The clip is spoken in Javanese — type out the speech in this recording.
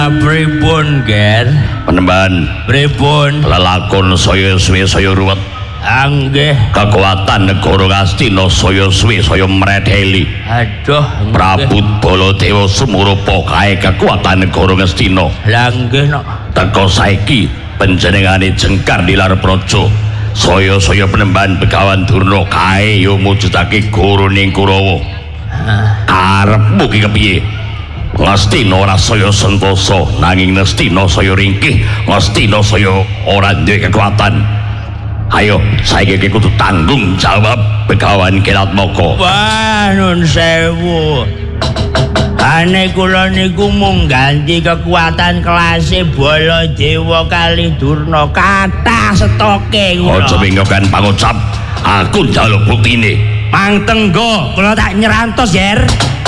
Pripun, Ger? Penemban. Pripun? Lelakon saya suwe saya ruwet. Nggih. Kekuatan negara Ngastina saya suwe saya mretheli. Aduh, Prabu Baladewa sumurupa kae kekuatan negara Ngastina. Lah nggih nok. Teka saiki panjenengane jengkar di lar praja. Saya Penemban Begawan Durna kae yo mujudake guruning Kurawa. Karepmu ki kepiye? Ngastina ora saya sentosa nanging Ngastina saya ringkih, Ngastina saya ora duwe kekuatan. Ayo saiki kudu tanggung jawab Begawan Kiratmaka. Wah, nun sewu. Ane kula niku mung ganti kekuatan kelase Baladewa kali Durna kathah stoke kula. Aja mingokan pangucap, aku njaluk buktine. Mang Tenggo, kula tak nyerantos, Yer.